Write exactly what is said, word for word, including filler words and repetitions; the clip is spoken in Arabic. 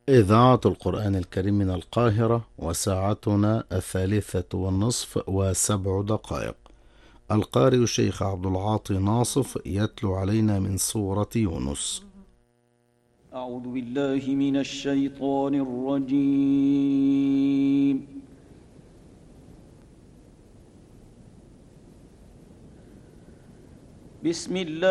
إذاعة القرآن الكريم من القاهرة، وساعتنا الثالثة والنصف وسبع دقائق. القارئ الشيخ عبد العاطي ناصف يتلو علينا من سورة يونس. أعوذ بالله من الشيطان الرجيم. بسم الله